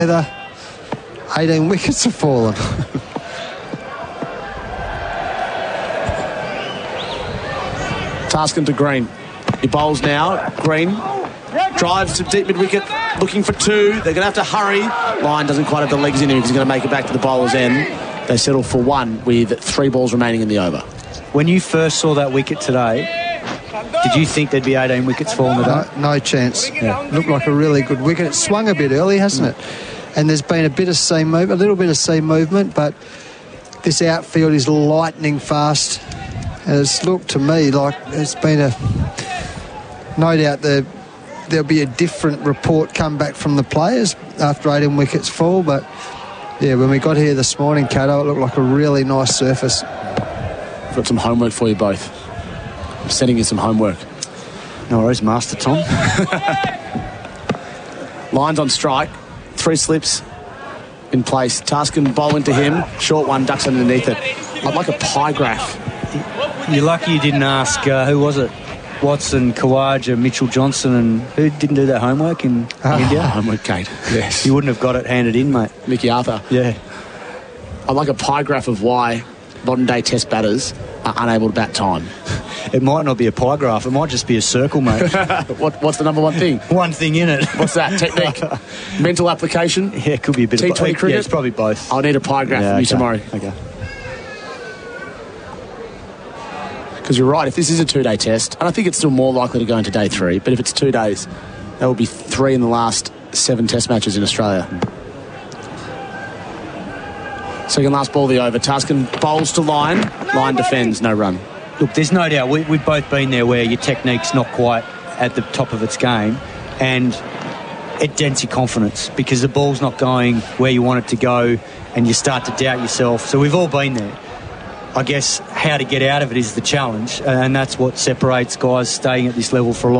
The 18 wickets have fallen. Taskin to Green. He bowls now. Green drives to deep mid-wicket, looking for two. They're going to have to hurry. Lyon doesn't quite have the legs in him because he's going to make it back to the bowler's end. They settle for one with 3 balls remaining in the over. When you first saw that wicket today, did you think there'd be 18 wickets falling today? No chance. Yeah. Looked like a really good wicket. It swung a bit early, hasn't it? And there's been a bit of seam movement, a little bit of seam movement, but this outfield is lightning fast. And it's looked to me like it's been no doubt there'll be a different report come back from the players after 18 wickets fall, but yeah, when we got here this morning, Cato, it looked like a really nice surface. I've got some homework for you both. I'm sending you some homework. No worries, Master Tom. Lyon's on strike. 3 slips in place. Taskin bowling to him. Short one, ducks underneath it. I'd like a pie graph. You're lucky you didn't ask, who was it? Watson, Khawaja, Mitchell Johnson, and who didn't do that homework in India? Homework, Kate. Yes. You wouldn't have got it handed in, mate. Mickey Arthur. Yeah. I'd like a pie graph of why modern-day test batters are unable to bat time. It might not be a pie graph. It might just be a circle, mate. What's the number one thing? One thing in it. What's that? Technique? Mental application? Yeah, it could be a bit T20 of both. cricket? Yeah, it's probably both. I'll need a pie graph from you tomorrow. Okay. Because you're right, if this is a 2-day test, and I think it's still more likely to go into day 3, but if it's 2 days, there will be 3 in the last 7 test matches in Australia. Second last ball of the over. Taskin bowls to Lyon. Lyon defends, no run. Look, there's no doubt we've both been there where your technique's not quite at the top of its game, and it dents your confidence because the ball's not going where you want it to go and you start to doubt yourself. So we've all been there. I guess how to get out of it is the challenge, and that's what separates guys staying at this level for a long